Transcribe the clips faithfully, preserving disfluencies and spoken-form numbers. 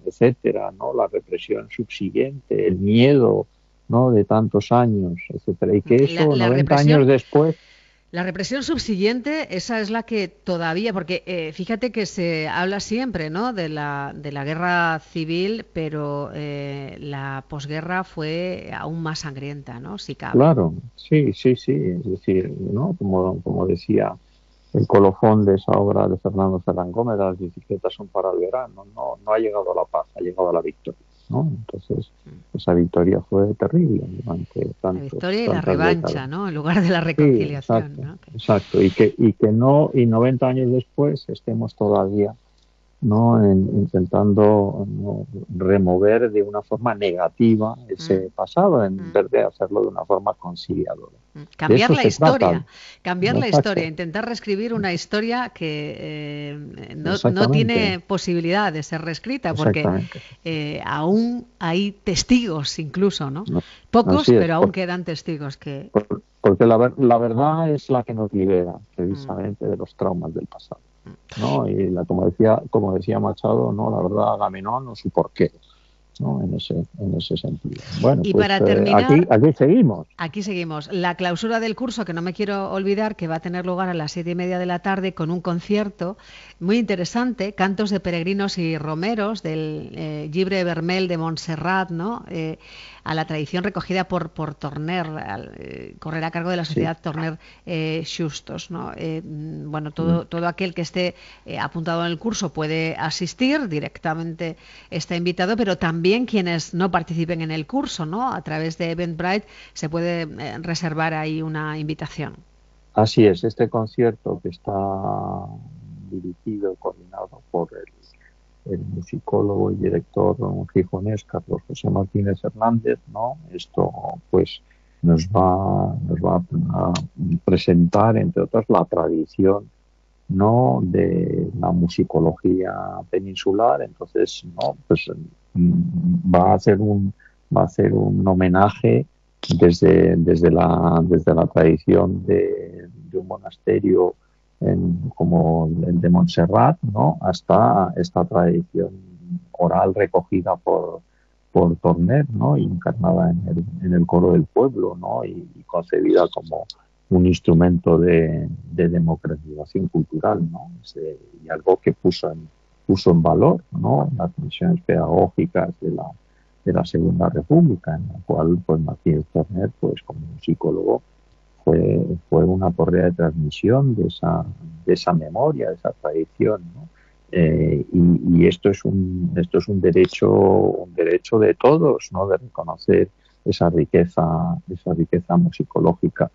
etcétera, ¿no? La represión subsiguiente, el miedo, ¿no? De tantos años, etcétera, y que eso, la, la noventa represión... años después... La represión subsiguiente, esa es la que todavía, porque eh, fíjate que se habla siempre, ¿no?, de la de la guerra civil, pero eh, la posguerra fue aún más sangrienta, ¿no?, si cabe. Claro, sí, sí, sí, es decir, ¿no?, como, como decía el colofón de esa obra de Fernando Ferrán Gómez, las bicicletas son para el verano, no, no ha llegado a la paz, ha llegado a la victoria, ¿no? Entonces, esa victoria fue terrible durante tantos, la victoria y la tantas revancha, décadas. ¿no?, en lugar de la reconciliación. Sí, exacto, ¿no? exacto, y que, y que no, y noventa años después estemos todavía, ¿no?, en, intentando, ¿no?, remover de una forma negativa ese mm. pasado, en mm. vez de hacerlo de una forma conciliadora. Mm. Cambiar la historia, trata. cambiar Exacto. la historia, intentar reescribir una historia que eh, no, no tiene posibilidad de ser reescrita, porque eh, aún hay testigos incluso, ¿no? no Pocos, es, pero aún por, quedan testigos que... Por, porque la, la verdad es la que nos libera precisamente mm. de los traumas del pasado. ¿No? Y la, como decía como decía Machado, no, la verdad Agamenón no su porqué, ¿no? en ese en ese sentido. Bueno, y pues para terminar, eh, aquí aquí seguimos aquí seguimos la clausura del curso, que no me quiero olvidar, que va a tener lugar a las siete y media de la tarde con un concierto muy interesante, cantos de peregrinos y romeros del eh, Llibre Vermell de Montserrat, ¿no? Eh, a la tradición recogida por por Torner, al, eh, correr a cargo de la sociedad sí. Torner eh, Xustos, ¿no? Eh, bueno, todo todo aquel que esté eh, apuntado en el curso puede asistir, directamente está invitado, pero también quienes no participen en el curso, ¿no?, a través de Eventbrite se puede eh, reservar ahí una invitación. Así es, este concierto que está dirigido, coordinado por el el musicólogo y director gijonés Carlos José Martínez Hernández, ¿no? Esto pues nos va nos va a presentar, entre otras, la tradición, ¿no?, de la musicología peninsular. Entonces, no, pues va a hacer un va a hacer un homenaje desde desde la desde la tradición de, de un monasterio En, como el de Montserrat, ¿no?, hasta esta tradición oral recogida por por Torner, ¿no?, y encarnada en el, en el coro del pueblo, ¿no?, y, y concebida como un instrumento de, de democratización cultural, ¿no?, Ese, y algo que puso en, puso en valor, ¿no?, las misiones pedagógicas de la de la Segunda República, en la cual pues Martínez Torner, pues como psicólogo, Fue, fue una correa de transmisión de esa, de esa memoria, de esa tradición, ¿no? Eh, y, y esto es un esto es un derecho un derecho de todos, ¿no?, de reconocer esa riqueza esa riqueza musicológica,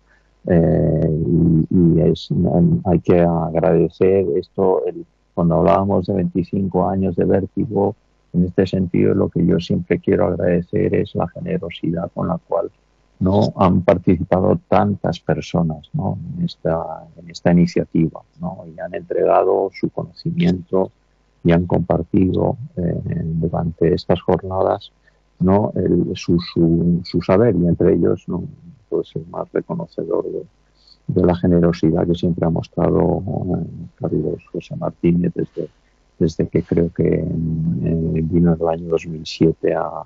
eh, y, y es, hay que agradecer esto. El, cuando hablábamos de veinticinco años de Vértigo, en este sentido lo que yo siempre quiero agradecer es la generosidad con la cual no han participado tantas personas, ¿no?, en esta en esta iniciativa, ¿no?, y han entregado su conocimiento y han compartido eh, durante estas jornadas, ¿no?, el, su, su su saber, y entre ellos, ¿no?, pues el más reconocedor de, de la generosidad que siempre ha mostrado eh, Carlos José Martínez desde desde que creo que eh, vino en el año dos mil siete a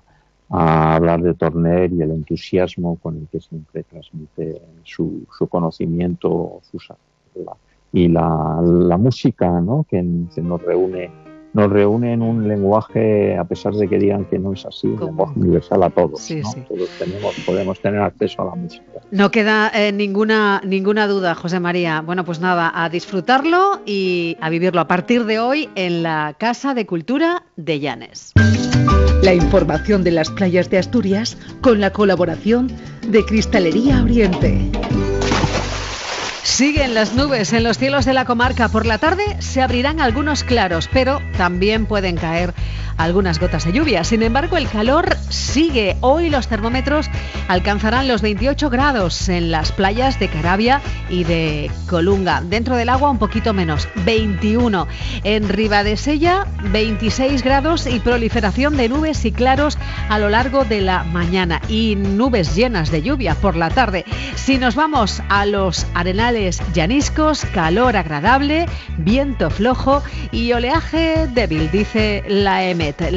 a hablar de Torner, y el entusiasmo con el que siempre transmite su, su conocimiento, su la, y la, la música, ¿no?, que, que nos reúne nos reúne en un lenguaje, a pesar de que digan que no es así, un lenguaje universal a todos, sí, ¿no? Sí. Todos tenemos, podemos tener acceso a la música. No queda eh, ninguna ninguna duda, José María. Bueno, pues nada, a disfrutarlo y a vivirlo a partir de hoy en la Casa de Cultura de Llanes. La información de las playas de Asturias con la colaboración de Cristalería Oriente. Siguen las nubes en los cielos de la comarca. Por la tarde se abrirán algunos claros, pero también pueden caer algunas gotas de lluvia. Sin embargo, el calor sigue. Hoy los termómetros alcanzarán los veintiocho grados en las playas de Caravia y de Colunga. Dentro del agua un poquito menos, veintiuno. En Ribadesella, veintiséis grados y proliferación de nubes y claros a lo largo de la mañana. Y nubes llenas de lluvia por la tarde. Si nos vamos a los arenales llaniscos, calor agradable, viento flojo y oleaje débil, dice la E M E T.